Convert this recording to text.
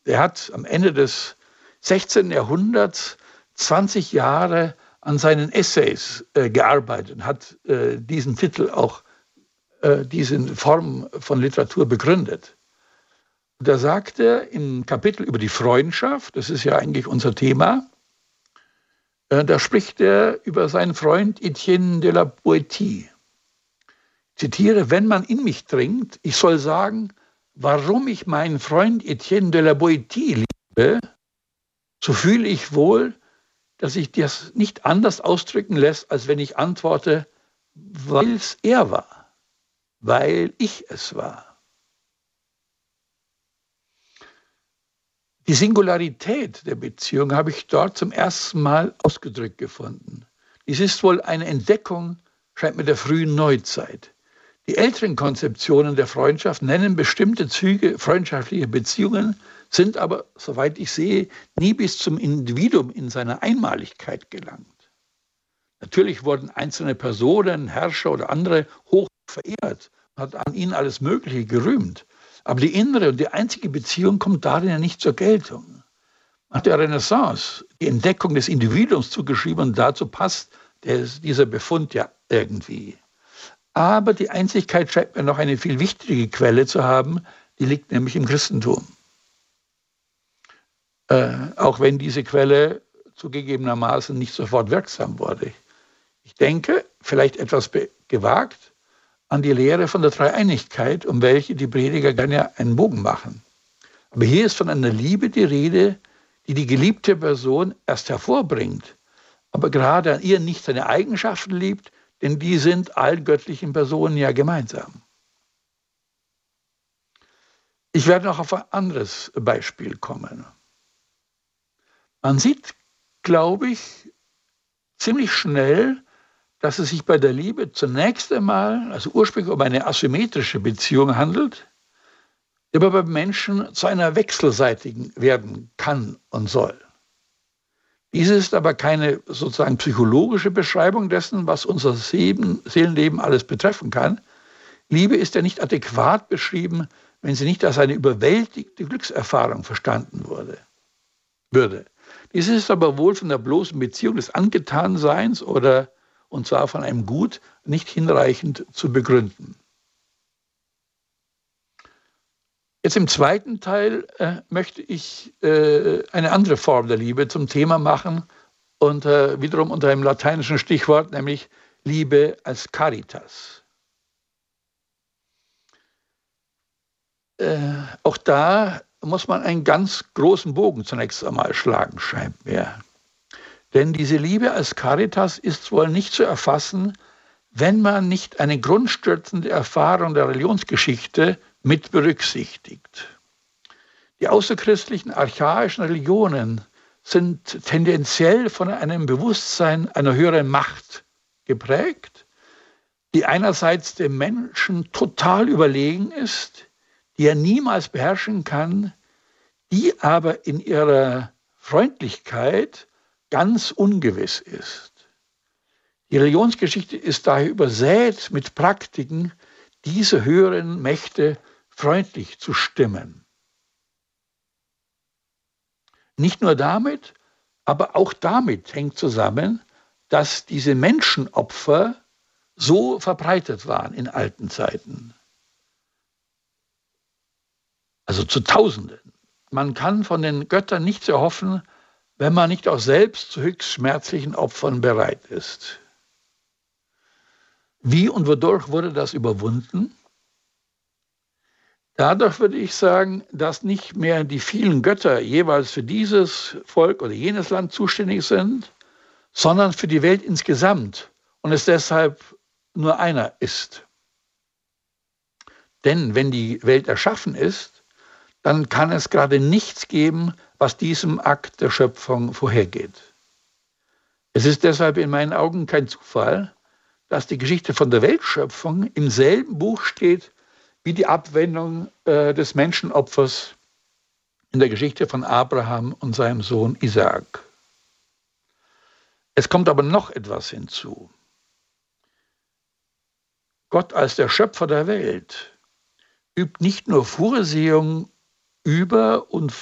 Der hat am Ende des 16. Jahrhunderts 20 Jahre an seinen Essays gearbeitet und hat diesen Titel auch, diese Form von Literatur begründet. Und da sagt er im Kapitel über die Freundschaft, das ist ja eigentlich unser Thema, da spricht er über seinen Freund Etienne de la Boétie. Ich zitiere: Wenn man in mich dringt, ich soll sagen, warum ich meinen Freund Etienne de la Boétie liebe, so fühle ich wohl, dass sich das nicht anders ausdrücken lässt, als wenn ich antworte, weil es er war, weil ich es war. Die Singularität der Beziehung habe ich dort zum ersten Mal ausgedrückt gefunden. Dies ist wohl eine Entdeckung, scheint mir, der frühen Neuzeit. Die älteren Konzeptionen der Freundschaft nennen bestimmte Züge freundschaftlicher Beziehungen, sind aber, soweit ich sehe, nie bis zum Individuum in seiner Einmaligkeit gelangt. Natürlich wurden einzelne Personen, Herrscher oder andere hoch verehrt, hat an ihnen alles Mögliche gerühmt. Aber die innere und die einzige Beziehung kommt darin ja nicht zur Geltung. Nach der Renaissance die Entdeckung des Individuums zugeschrieben und dazu passt dieser Befund ja irgendwie. Aber die Einzigkeit scheint mir noch eine viel wichtige Quelle zu haben, die liegt nämlich im Christentum. Auch wenn diese Quelle zugegebenermaßen nicht sofort wirksam wurde. Ich denke, vielleicht etwas gewagt, an die Lehre von der Dreieinigkeit, um welche die Prediger gerne einen Bogen machen. Aber hier ist von einer Liebe die Rede, die die geliebte Person erst hervorbringt, aber gerade an ihr nicht seine Eigenschaften liebt, denn die sind allen göttlichen Personen ja gemeinsam. Ich werde noch auf ein anderes Beispiel kommen. Man sieht, glaube ich, ziemlich schnell, dass es sich bei der Liebe zunächst einmal, also ursprünglich, um eine asymmetrische Beziehung handelt, die aber beim Menschen zu einer wechselseitigen werden kann und soll. Dies ist aber keine sozusagen psychologische Beschreibung dessen, was unser Seelenleben alles betreffen kann. Liebe ist ja nicht adäquat beschrieben, wenn sie nicht als eine überwältigende Glückserfahrung verstanden würde. Dies ist aber wohl von der bloßen Beziehung des Angetanseins und zwar von einem Gut, nicht hinreichend zu begründen. Jetzt im zweiten Teil möchte ich eine andere Form der Liebe zum Thema machen und wiederum unter einem lateinischen Stichwort, nämlich Liebe als Caritas. Auch da muss man einen ganz großen Bogen zunächst einmal schlagen, scheint mir. Denn diese Liebe als Caritas ist wohl nicht zu erfassen, wenn man nicht eine grundstürzende Erfahrung der Religionsgeschichte mit berücksichtigt. Die außerchristlichen archaischen Religionen sind tendenziell von einem Bewusstsein einer höheren Macht geprägt, die einerseits dem Menschen total überlegen ist, die er niemals beherrschen kann, die aber in ihrer Freundlichkeit ganz ungewiss ist. Die Religionsgeschichte ist daher übersät mit Praktiken, diese höheren Mächte freundlich zu stimmen. Nicht nur damit, aber auch damit hängt zusammen, dass diese Menschenopfer so verbreitet waren in alten Zeiten. Also zu Tausenden. Man kann von den Göttern nichts erhoffen, wenn man nicht auch selbst zu höchst schmerzlichen Opfern bereit ist. Wie und wodurch wurde das überwunden? Dadurch würde ich sagen, dass nicht mehr die vielen Götter jeweils für dieses Volk oder jenes Land zuständig sind, sondern für die Welt insgesamt und es deshalb nur einer ist. Denn wenn die Welt erschaffen ist, dann kann es gerade nichts geben, was diesem Akt der Schöpfung vorhergeht. Es ist deshalb in meinen Augen kein Zufall, dass die Geschichte von der Weltschöpfung im selben Buch steht wie die Abwendung des Menschenopfers in der Geschichte von Abraham und seinem Sohn Isaak. Es kommt aber noch etwas hinzu. Gott als der Schöpfer der Welt übt nicht nur Vorsehung über und